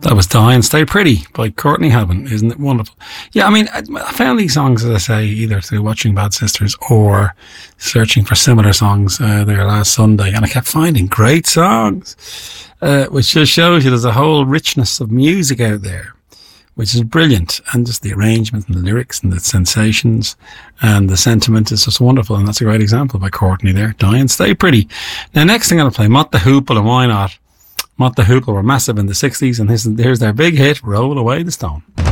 That was Die and Stay Pretty by Courtney Hadwin. Isn't it wonderful? Yeah, I mean, I found these songs, as I say, either through watching Bad Sisters or searching for similar songs there last Sunday, and I kept finding great songs, which just shows you there's a whole richness of music out there, which is brilliant, and just the arrangement and the lyrics and the sensations and the sentiment is just wonderful, and that's a great example by Courtney there, Die and Stay Pretty. Now, next thing I'm going to play, Mott the Hoople, and why not? Mott the Hoople were massive in the 60s, and here's their big hit, Roll Away the Stone.